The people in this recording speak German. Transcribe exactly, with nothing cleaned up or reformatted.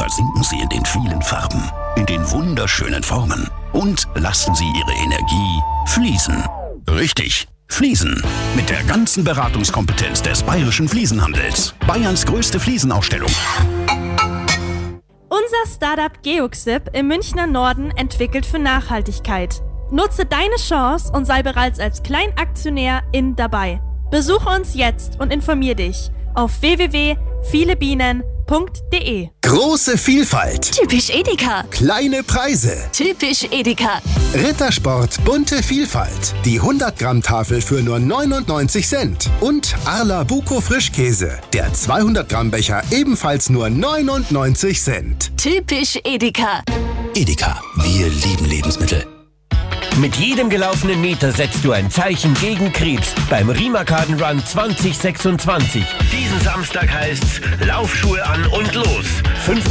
versinken Sie in den vielen Farben, in den wunderschönen Formen und lassen Sie Ihre Energie fließen. Richtig, fließen. Mit der ganzen Beratungskompetenz des Bayerischen Fliesenhandels. Bayerns größte Fliesenausstellung. Unser Startup Geoxip im Münchner Norden entwickelt für Nachhaltigkeit. Nutze deine Chance und sei bereits als Kleinaktionär in dabei. Besuche uns jetzt und informier dich auf w w w punkt viele bienen punkt de. Große Vielfalt. Typisch Edeka. Kleine Preise. Typisch Edeka. Rittersport bunte Vielfalt. Die hundert Gramm Tafel für nur neunundneunzig Cent. Und Arla Buko Frischkäse. Der zweihundert Gramm Becher ebenfalls nur neunundneunzig Cent. Typisch Edeka. Edeka, wir lieben Lebensmittel. Mit jedem gelaufenen Meter setzt du ein Zeichen gegen Krebs beim Rimakarden Run zwanzig sechsundzwanzig. Diesen Samstag heißt's Laufschuhe an und los. fünf